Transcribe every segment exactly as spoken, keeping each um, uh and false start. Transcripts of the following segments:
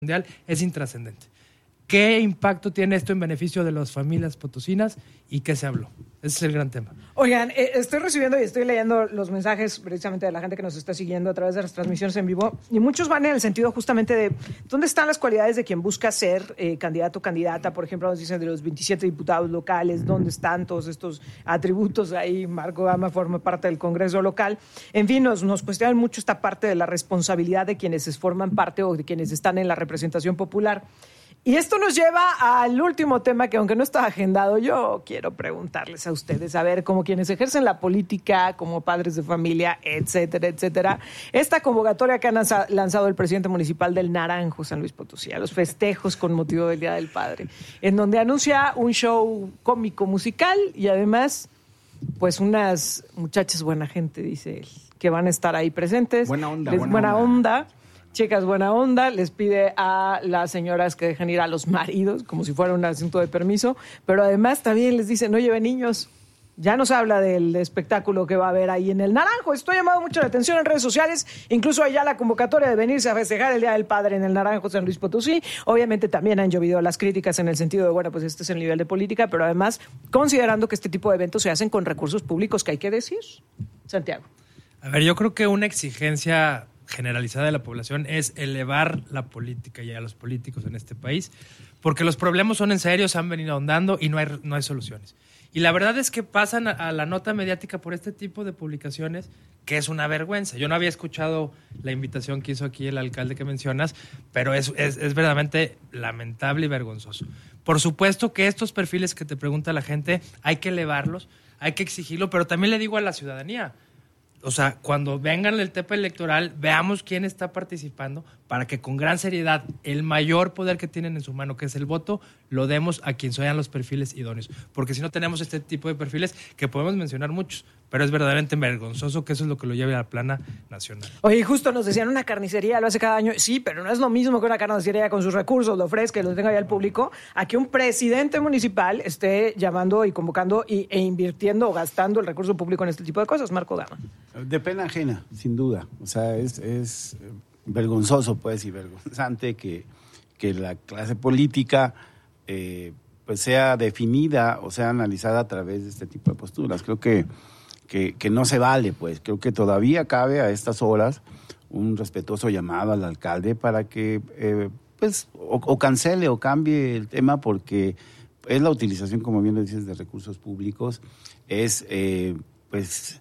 mundial es intrascendente. ¿Qué impacto tiene esto en beneficio de las familias potosinas y qué se habló? Ese es el gran tema. Oigan, eh, estoy recibiendo y estoy leyendo los mensajes precisamente de la gente que nos está siguiendo a través de las transmisiones en vivo y muchos van en el sentido justamente de dónde están las cualidades de quien busca ser eh, candidato o candidata. Por ejemplo, nos dicen de los veintisiete diputados locales, dónde están todos estos atributos ahí. Marco Gama forma parte del Congreso local. En fin, nos, nos cuestionan mucho esta parte de la responsabilidad de quienes forman parte o de quienes están en la representación popular. Y esto nos lleva al último tema que, aunque no está agendado, yo quiero preguntarles a ustedes, a ver, como quienes ejercen la política, como padres de familia, etcétera, etcétera, esta convocatoria que ha lanzado el presidente municipal del Naranjo, San Luis Potosí, a los festejos con motivo del Día del Padre, en donde anuncia un show cómico musical y además, pues unas muchachas buena gente, dice él, que van a estar ahí presentes. Buena onda, Les, buena, buena onda. onda. Chicas, buena onda, les pide a las señoras que dejen ir a los maridos, como si fuera un asunto de permiso, pero además también les dice, no lleven niños. Ya nos habla del espectáculo que va a haber ahí en el Naranjo. Esto ha llamado mucho la atención en redes sociales, incluso hay ya la convocatoria de venirse a festejar el Día del Padre en el Naranjo, San Luis Potosí. Obviamente también han llovido las críticas en el sentido de, bueno, pues este es el nivel de política, pero además considerando que este tipo de eventos se hacen con recursos públicos, que hay que decir. Santiago. A ver, yo creo que una exigencia generalizada de la población es elevar la política y a los políticos en este país, porque los problemas son en serio, se han venido ahondando y no hay, no hay soluciones. Y la verdad es que pasan a, a la nota mediática por este tipo de publicaciones, que es una vergüenza. Yo no había escuchado la invitación que hizo aquí el alcalde que mencionas, pero es, es, es verdaderamente lamentable y vergonzoso. Por supuesto que estos perfiles que te pregunta la gente hay que elevarlos, hay que exigirlo, pero también le digo a la ciudadanía, o sea, cuando vengan el tema electoral, veamos quién está participando para que con gran seriedad el mayor poder que tienen en su mano, que es el voto, lo demos a quien sean los perfiles idóneos. Porque si no tenemos este tipo de perfiles, que podemos mencionar muchos, pero es verdaderamente vergonzoso que eso es lo que lo lleve a la plana nacional. Oye, justo nos decían una carnicería, lo hace cada año. Sí, pero no es lo mismo que una carnicería con sus recursos, lo ofrezca y lo tenga ya el público, a que un presidente municipal esté llamando y convocando y, e invirtiendo o gastando el recurso público en este tipo de cosas. Marco Gama. De pena ajena, sin duda. O sea, es, es vergonzoso, pues, y vergonzante que, que la clase política eh, pues sea definida o sea analizada a través de este tipo de posturas. Creo que, que, que no se vale, pues. Creo que todavía cabe a estas horas un respetuoso llamado al alcalde para que, eh, pues, o, o cancele o cambie el tema, porque es la utilización, como bien lo dices, de recursos públicos, es, eh, pues...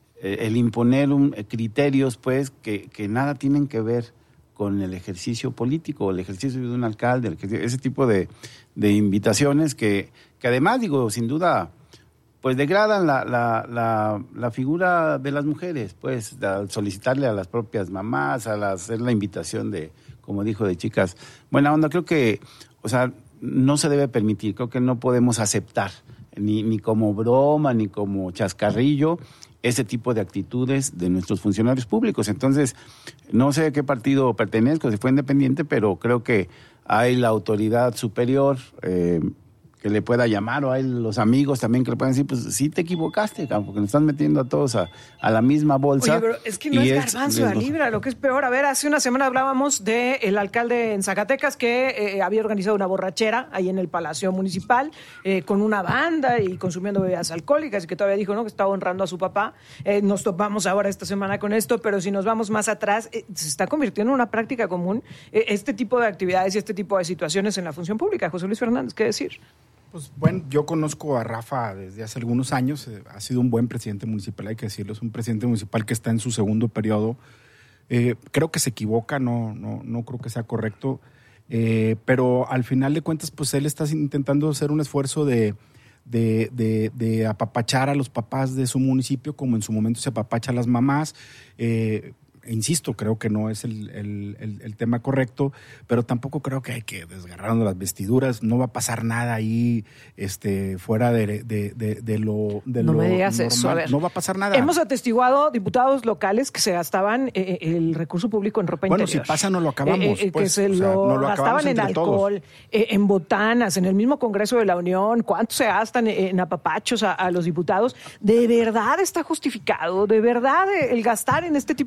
el imponer un, criterios pues que, que nada tienen que ver con el ejercicio político, el ejercicio de un alcalde, el ejercicio, ese tipo de, de invitaciones que, que además, digo, sin duda, pues degradan la, la, la, la figura de las mujeres, pues, al solicitarle a las propias mamás, al hacer la invitación de, como dijo, de chicas, buena onda. Creo que, o sea, no se debe permitir, creo que no podemos aceptar, ni, ni como broma, ni como chascarrillo, ese tipo de actitudes de nuestros funcionarios públicos. Entonces, no sé a qué partido pertenezco, si fue independiente, pero creo que hay la autoridad superior eh, que le pueda llamar, o hay los amigos también que le puedan decir, pues sí te equivocaste, porque nos están metiendo a todos a, a la misma bolsa. Oye, pero es que no es garbanzo de libra, lo que es peor. A ver, hace una semana hablábamos del alcalde en Zacatecas que eh, había organizado una borrachera ahí en el Palacio Municipal eh, con una banda y consumiendo bebidas alcohólicas, y que todavía dijo, ¿no?, que estaba honrando a su papá. Eh, nos topamos ahora esta semana con esto, pero si nos vamos más atrás, eh, se está convirtiendo en una práctica común eh, este tipo de actividades y este tipo de situaciones en la función pública. José Luis Fernández, ¿qué decir? Pues bueno, yo conozco a Rafa desde hace algunos años, eh, ha sido un buen presidente municipal, hay que decirlo, es un presidente municipal que está en su segundo periodo. Eh, creo que se equivoca, no, no, no creo que sea correcto, eh, pero al final de cuentas, pues él está intentando hacer un esfuerzo de, de, de, de apapachar a los papás de su municipio, como en su momento se apapacha a las mamás. Eh, Insisto, creo que no es el, el, el, el tema correcto, pero tampoco creo que hay que desgarrarnos las vestiduras. No va a pasar nada ahí este, fuera de, de, de, de lo de No lo me digas normal. eso, a ver. No va a pasar nada. Hemos atestiguado diputados locales que se gastaban eh, el recurso público en ropa bueno, interior. Bueno, si pasa no lo acabamos. Eh, eh, pues, que se o sea, lo, no lo gastaban en alcohol, eh, en botanas, en el mismo Congreso de la Unión. ¿Cuánto se gastan en, en apapachos a, a los diputados? ¿De verdad está justificado? ¿De verdad el gastar en este tipo de cosas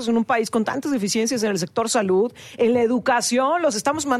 en un país con tantas deficiencias en el sector salud, en la educación, los estamos mandando